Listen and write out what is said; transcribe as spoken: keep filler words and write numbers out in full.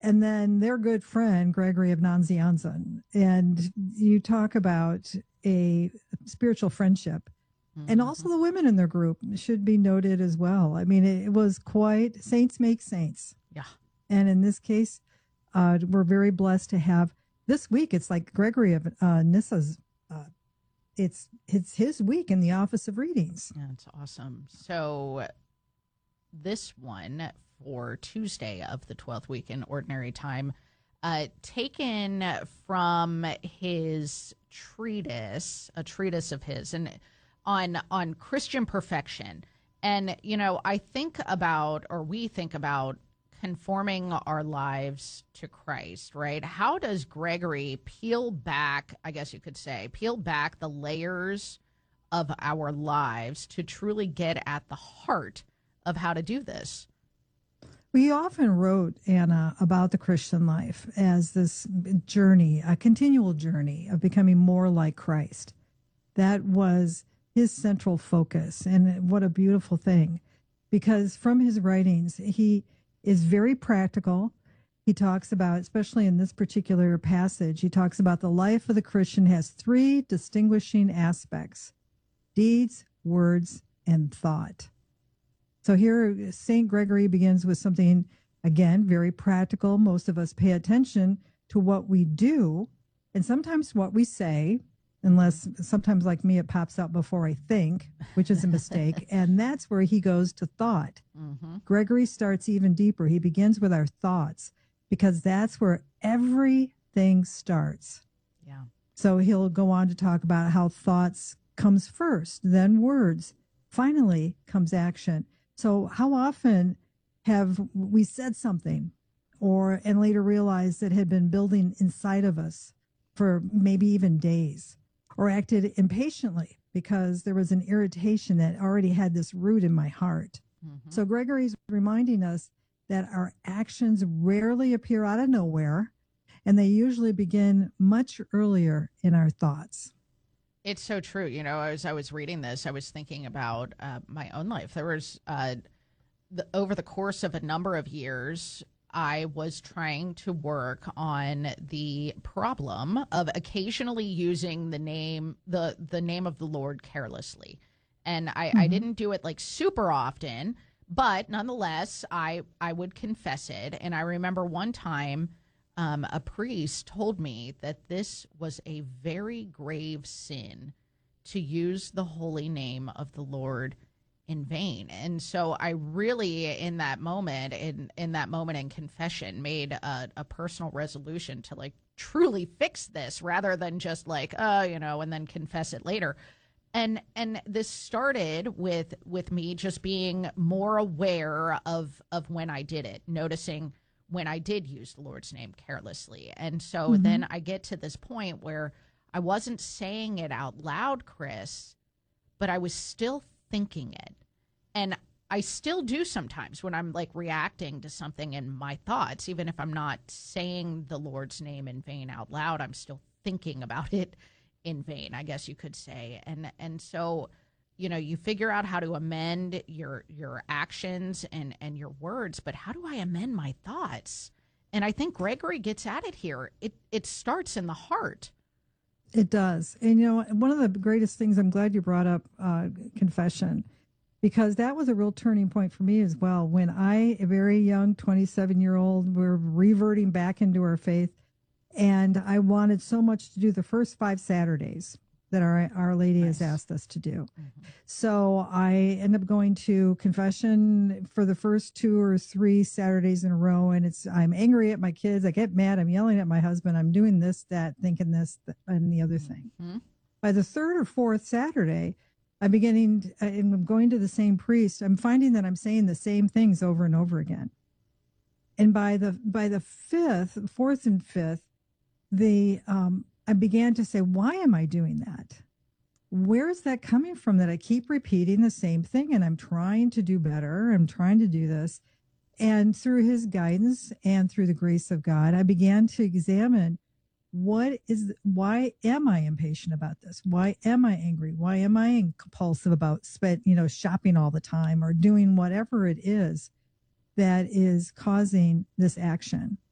and then their good friend, Gregory of Nazianzen. And you talk about a spiritual friendship. Mm-hmm. And also the women in their group should be noted as well. I mean, it, it was quite, saints make saints. Yeah. And in this case, uh, we're very blessed to have this week. It's like Gregory of uh, Nyssa's, uh, it's, it's his week in the Office of Readings. That's awesome. So this one for Tuesday of the twelfth week in Ordinary Time, uh, taken from his treatise, a treatise of his, and on on Christian perfection. And, you know, I think about, or we think about, conforming our lives to Christ, right? How does Gregory peel back, I guess you could say, peel back the layers of our lives to truly get at the heart of how to do this? We often wrote, Anna, about the Christian life as this journey, a continual journey of becoming more like Christ. That was his central focus. And what a beautiful thing, because from his writings, he is very practical. He talks about, especially in this particular passage, he talks about the life of the Christian has three distinguishing aspects: deeds, words, and thought. So here, Saint Gregory begins with something, again, very practical. Most of us pay attention to what we do, and sometimes what we say, unless sometimes like me, it pops out before I think, which is a mistake. And that's where he goes to thought. Mm-hmm. Gregory starts even deeper. He begins with our thoughts, because that's where everything starts. Yeah. So he'll go on to talk about how thoughts comes first, then words, finally comes action. So how often have we said something or and later realized that had been building inside of us for maybe even days, or acted impatiently because there was an irritation that already had this root in my heart? Mm-hmm. So Gregory's reminding us that our actions rarely appear out of nowhere, and they usually begin much earlier in our thoughts. It's so true. You know, as I was reading this, I was thinking about uh, my own life. There was, uh, the, over the course of a number of years, I was trying to work on the problem of occasionally using the name, the, the name of the Lord carelessly. And I, mm-hmm. I didn't do it like super often, but nonetheless, I, I would confess it. And I remember one time, Um, a priest told me that this was a very grave sin to use the holy name of the Lord in vain. And so I really, in that moment, in, in that moment in confession, made a, a personal resolution to like truly fix this rather than just like, uh, you know, and then confess it later. And and this started with with me just being more aware of of when I did it, noticing when I did use the Lord's name carelessly. And so mm-hmm. then I get to this point where I wasn't saying it out loud, Chris, but I was still thinking it. And I still do sometimes when I'm like reacting to something in my thoughts, even if I'm not saying the Lord's name in vain out loud, I'm still thinking about it in vain, I guess you could say. And and so, you know, you figure out how to amend your your actions and, and your words, but how do I amend my thoughts? And I think Gregory gets at it here. It it starts in the heart. It does. And, you know, one of the greatest things, I'm glad you brought up uh, confession, because that was a real turning point for me as well. When I, a very young twenty-seven-year-old, we're reverting back into our faith, and I wanted so much to do the first five Saturdays that our Our Lady nice. has asked us to do. Mm-hmm. So I end up going to confession for the first two or three Saturdays in a row, and it's I'm angry at my kids. I get mad. I'm yelling at my husband. I'm doing this, that, thinking this, th- and the other thing. Mm-hmm. By the third or fourth Saturday, I'm beginning, to, and I'm going to the same priest. I'm finding that I'm saying the same things over and over again. And by the by the fifth, fourth and fifth, the um, I began to say, why am I doing that? Where is that coming from that I keep repeating the same thing? And I'm trying to do better. I'm trying to do this. And through his guidance and through the grace of God, I began to examine what is, why am I impatient about this? Why am I angry? Why am I compulsive about, spend, you know, shopping all the time or doing whatever it is that is causing this action?